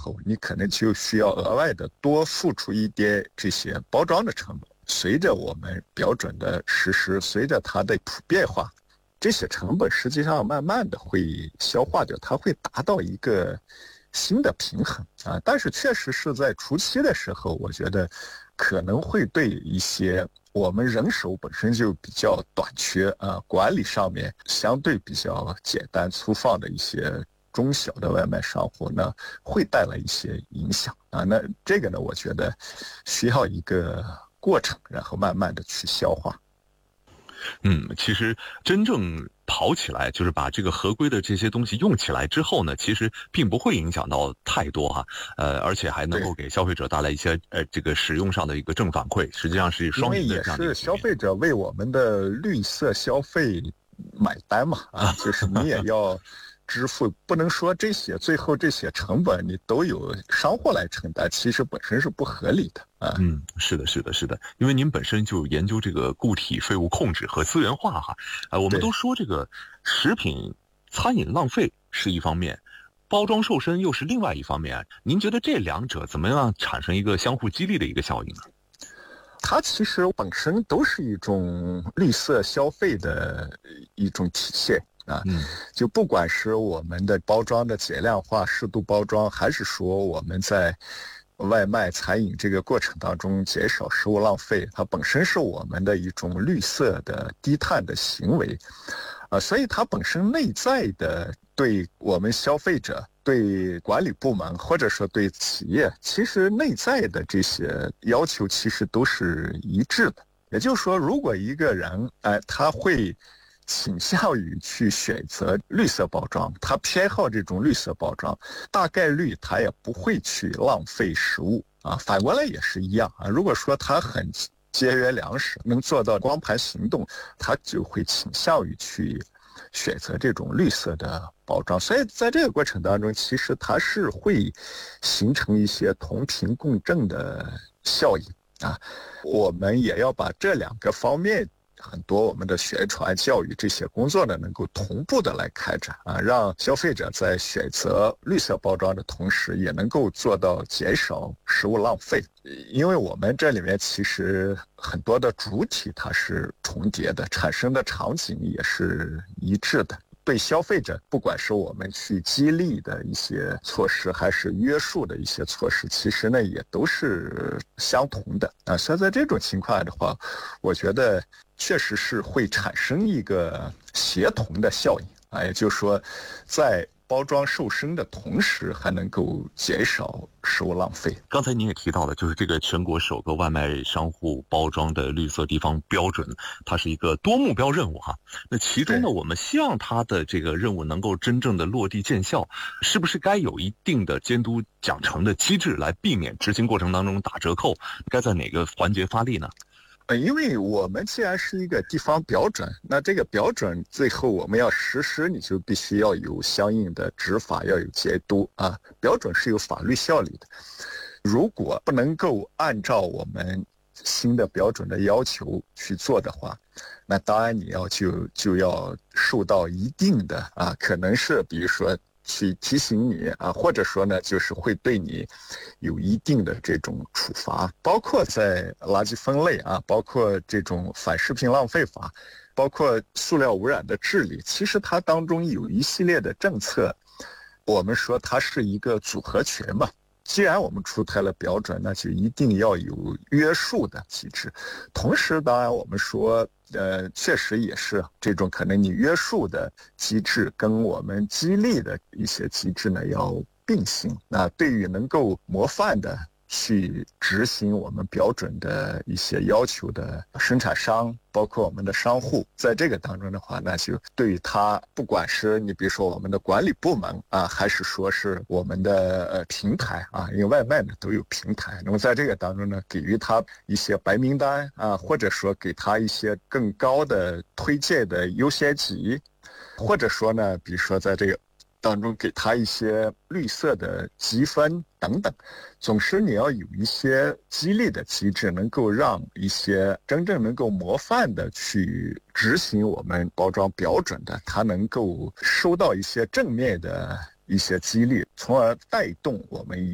候，你可能就需要额外的多付出一点这些包装的成本。随着我们标准的实施，随着它的普遍化，这些成本实际上慢慢的会消化掉，它会达到一个新的平衡啊。但是确实是在初期的时候，我觉得可能会对一些我们人手本身就比较短缺啊，管理上面相对比较简单粗放的一些中小的外卖商户呢，会带来一些影响啊。那这个呢，我觉得需要一个过程，然后慢慢的去消化。 其实真正跑起来，就是把这个合规的这些东西用起来之后呢，其实并不会影响到太多哈，而且还能够给消费者带来一些这个使用上的一个正反馈，实际上是双赢的这样的一个局面。 因为也是消费者为我们的绿色消费买单嘛，就是你也要支付，不能说这些最后这些成本你都有商户来承担，其实本身是不合理的啊。 是的，因为您本身就研究这个固体废物控制和资源化哈，我们都说这个食品餐饮浪费是一方面，包装瘦身又是另外一方面，您觉得这两者怎么样产生一个相互激励的一个效应呢？ 它其实本身都是一种绿色消费的一种体现啊，就不管是我们的包装的减量化、适度包装，还是说我们在外卖餐饮这个过程当中减少食物浪费，它本身是我们的一种绿色的低碳的行为所以它本身内在的对我们消费者、对管理部门或者说对企业，其实内在的这些要求其实都是一致的。也就是说，如果一个人他会倾向于去选择绿色包装，他偏好这种绿色包装，大概率他也不会去浪费食物反过来也是一样如果说他很节约粮食，能做到光盘行动，他就会倾向于去选择这种绿色的包装。所以在这个过程当中，其实它是会形成一些同频共振的效应我们也要把这两个方面很多我们的宣传教育这些工作呢，能够同步的来开展让消费者在选择绿色包装的同时，也能够做到减少食物浪费。因为我们这里面其实很多的主体它是重叠的，产生的场景也是一致的。对消费者，不管是我们去激励的一些措施，还是约束的一些措施，其实呢也都是相同的所以在这种情况的话，我觉得确实是会产生一个协同的效应也就是说，在包装瘦身的同时，还能够减少食物浪费。 刚才您也提到了，就是这个全国首个外卖商户包装的绿色地方标准，它是一个多目标任务哈。那其中呢，我们希望它的这个任务能够真正的落地见效，是不是该有一定的监督奖惩的机制，来避免执行过程当中打折扣？该在哪个环节发力呢？ 因为我们既然是一个地方标准，那这个标准最后我们要实施，你就必须要有相应的执法，要有监督标准是有法律效力的。如果不能够按照我们新的标准的要求去做的话，那当然你就要受到一定的可能是比如说去提醒你或者说呢，就是会对你有一定的这种处罚，包括在垃圾分类包括这种反食品浪费法，包括塑料污染的治理，其实它当中有一系列的政策，我们说它是一个组合拳嘛。既然我们出台了标准，那就一定要有约束的机制。同时，当然我们说，确实也是这种可能你约束的机制跟我们激励的一些机制呢要并行。那对于能够模范的去执行我们标准的一些要求的生产商，包括我们的商户，在这个当中的话，那就对于他，不管是你比如说我们的管理部门还是说是我们的平台因为外卖呢都有平台，那么在这个当中呢，给予他一些白名单或者说给他一些更高的推荐的优先级，或者说呢，比如说在这个当中给他一些绿色的积分等等，总是你要有一些激励的机制，能够让一些真正能够模范的去执行我们包装标准的，他能够收到一些正面的一些激励，从而带动我们